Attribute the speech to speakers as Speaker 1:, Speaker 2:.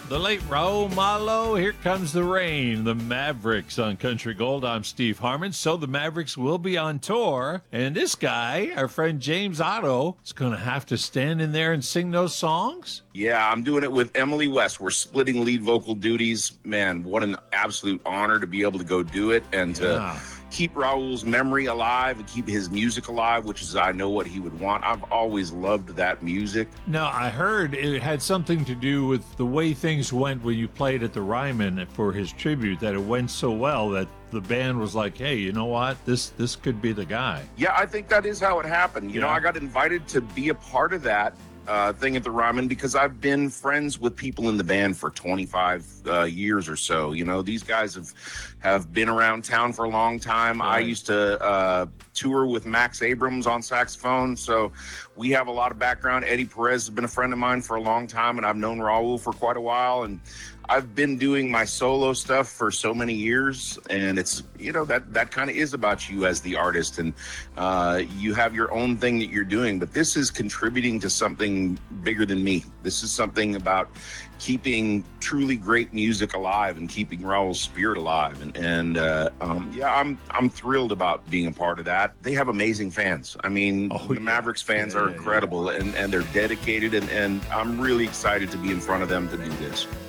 Speaker 1: The late Raul Malo, Here Comes the Rain, the Mavericks on Country Gold. I'm Steve Harmon. So the Mavericks will be on tour, and this guy, our friend James Otto, is going to have to stand in there and sing those songs?
Speaker 2: Yeah, I'm doing it with Emily West. We're splitting lead vocal duties. Man, what an absolute honor to be able to go do it and to keep Raul's memory alive and keep his music alive, which is, I know what he would want. I've always loved that music.
Speaker 1: Now, I heard it had something to do with the way things went when you played at the Ryman for his tribute, that it went so well that the band was like, hey, you know what? This could be the guy.
Speaker 2: Yeah, I think that is how it happened. You know, I got invited to be a part of that thing at the Ryman because I've been friends with people in the band for 25 years or so. You know, these guys have been around town for a long time. Right. I used to tour with Max Abrams on saxophone, so we have a lot of background. Eddie Perez has been a friend of mine for a long time, and I've known Raul for quite a while, and I've been doing my solo stuff for so many years, and it's, you know, that kind of is about you as the artist, and you have your own thing that you're doing, but this is contributing to something bigger than me. This is something about keeping truly great music alive and keeping Raul's spirit alive, and I'm thrilled about being a part of that. They have amazing fans. I mean, the Mavericks fans are incredible, and they're dedicated, and I'm really excited to be in front of them to do this.